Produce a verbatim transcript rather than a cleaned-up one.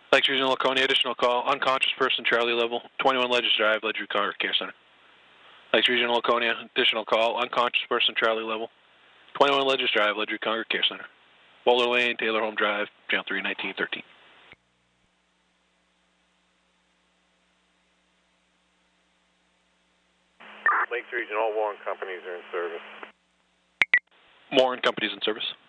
Lakes Regional Laconia, additional call, unconscious person, Charlie level, twenty-one Ledges Drive, Ledger Car Care Center. Lakes Regional Laconia, additional call, unconscious person, Charlie level, twenty-one Ledges Drive, Ledger Car Care Center. Boulder Lane, Taylor Home Drive, Channel three, nineteen thirteen. Lakes Regional, all Warren companies are in service. Warren companies in service.